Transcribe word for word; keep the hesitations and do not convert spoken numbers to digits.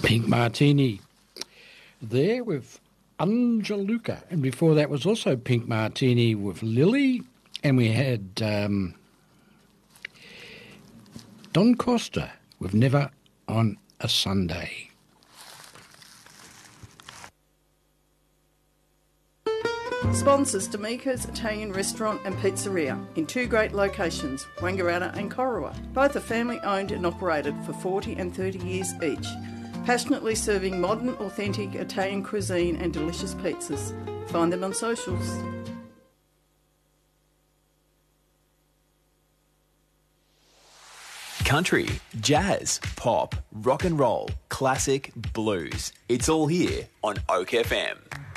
Pink Martini. There with Angeluca, and before that was also Pink Martini with Lily, and we had um, Don Costa with Never on a Sunday. Sponsors D'Amico's Italian Restaurant and Pizzeria in two great locations, Wangaratta and Corowa. Both are family owned and operated for forty and thirty years each, passionately serving modern, authentic Italian cuisine and delicious pizzas. Find them on socials. Country, jazz, pop, rock and roll, classic, blues. It's all here on Oak F M.